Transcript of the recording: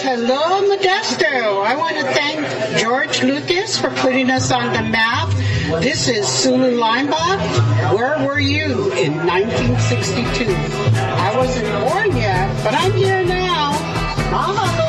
Hello, Modesto. I want to thank George Lucas for putting us on the map. This is Sulu Leimbach. Where were you in 1962? I wasn't born yet, but I'm here now. Mahalo.